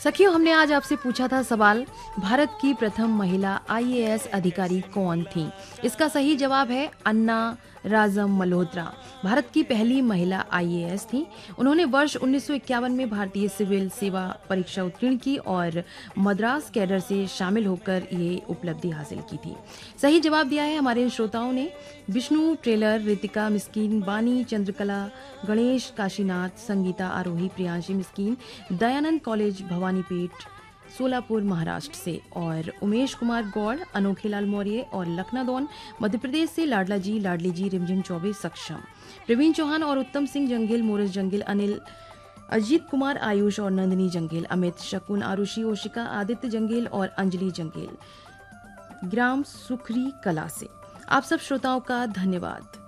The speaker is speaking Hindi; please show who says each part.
Speaker 1: सखियों, हमने आज आपसे पूछा था सवाल, भारत की प्रथम महिला आईएएस अधिकारी कौन थी? इसका सही जवाब है अन्ना राजम मल्होत्रा। भारत की पहली महिला आईएएस थी। उन्होंने वर्ष 1951 में भारतीय सिविल सेवा परीक्षा उत्तीर्ण की और मद्रास कैडर से शामिल होकर ये उपलब्धि हासिल की थी। सही जवाब दिया है हमारे श्रोताओं ने विष्णु ट्रेलर, रितिका मिस्कीन, बानी चंद्रकला, गणेश काशीनाथ, संगीता आरोही, प्रियांशी मिस्कीन, दयानंद कॉलेज भवानीपेट सोलापुर महाराष्ट्र से, और उमेश कुमार गौड़, अनोखेलाल मौर्य और लखनादौन मध्य प्रदेश से, लाडला जी, लाडली जी, रिमझिम चौबे सक्षम, प्रवीण चौहान और उत्तम सिंह जंगिल, मोरिस जंगिल, अनिल, अजीत कुमार आयुष और नंदिनी जंगिल, अमित, शकुन, आरुषि, ओशिका, आदित्य जंगिल और अंजलि जंगिल, ग्राम सुखरी कला से। आप सब श्रोताओं का धन्यवाद।